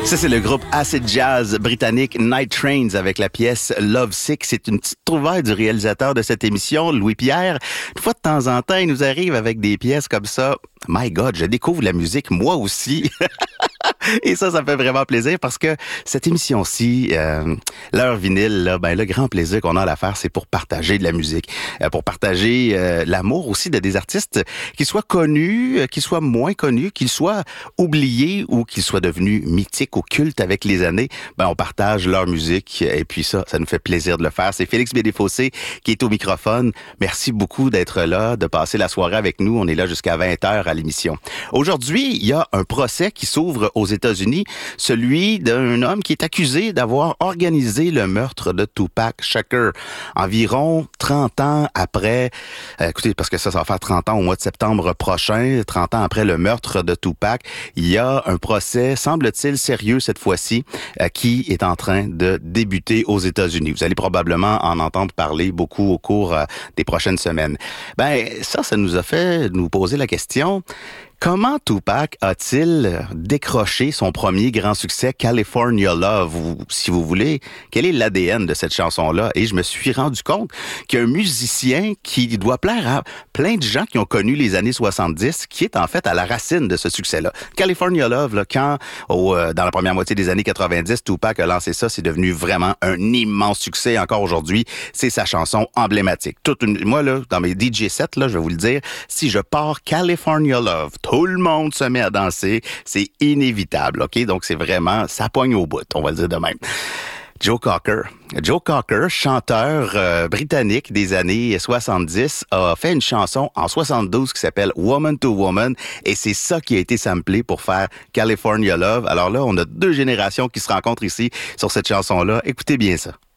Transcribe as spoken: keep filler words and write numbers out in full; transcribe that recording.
Ça, c'est le groupe acid jazz britannique Night Trains avec la pièce Love Sick. C'est une petite trouvaille du réalisateur de cette émission, Louis Pierre. Une fois de temps en temps, il nous arrive avec des pièces comme ça. My God, je découvre la musique, moi aussi. Et ça, ça me fait vraiment plaisir parce que cette émission-ci, euh, l'heure vinyle, là, ben, le grand plaisir qu'on a à la faire, c'est pour partager de la musique, euh, pour partager euh, l'amour aussi de des artistes, qu'ils soient connus, euh, qu'ils soient moins connus, qu'ils soient oubliés ou qu'ils soient devenus mythiques ou cultes avec les années. Ben, on partage leur musique et puis ça, ça nous fait plaisir de le faire. C'est Félix Bédéfossé qui est au microphone. Merci beaucoup d'être là, de passer la soirée avec nous. On est là jusqu'à vingt heures à l'émission. Aujourd'hui, il y a un procès qui s'ouvre aux États-Unis, celui d'un homme qui est accusé d'avoir organisé le meurtre de Tupac Shakur. Environ trente ans après, euh, écoutez, parce que ça, ça va faire trente ans au mois de septembre prochain, trente ans après le meurtre de Tupac, il y a un procès, semble-t-il sérieux cette fois-ci, euh, qui est en train de débuter aux États-Unis. Vous allez probablement en entendre parler beaucoup au cours euh, des prochaines semaines. Ben, ça, ça nous a fait nous poser la question: comment Tupac a-t-il décroché son premier grand succès, California Love, ou si vous voulez, quel est l'A D N de cette chanson-là? Et je me suis rendu compte qu'il y a un musicien qui doit plaire à plein de gens qui ont connu les années soixante-dix, qui est en fait à la racine de ce succès-là. California Love, là, quand, au, euh, dans la première moitié des années quatre-vingt-dix, Tupac a lancé ça, c'est devenu vraiment un immense succès. Encore aujourd'hui, c'est sa chanson emblématique. Toute une, moi, là, dans mes D J sets, là, je vais vous le dire, si je pars California Love, tout le monde se met à danser. C'est inévitable, OK? Donc, c'est vraiment, ça poigne au bout, on va le dire de même. Joe Cocker. Joe Cocker, chanteur euh, britannique des années soixante-dix, a fait une chanson en soixante-douze qui s'appelle Woman to Woman, et c'est ça qui a été samplé pour faire California Love. Alors là, on a deux générations qui se rencontrent ici sur cette chanson-là. Écoutez bien ça.